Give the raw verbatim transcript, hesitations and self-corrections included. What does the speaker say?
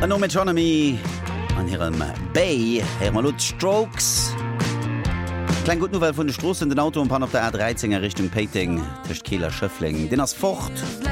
no mit Johnny an ihrem Bay Hermalot Strokes. Klein gut Novel vun de Strossen den Auto pan op der A dreizehn Richtung Peting, Tischcht Kehler Schöffling, den ass fort.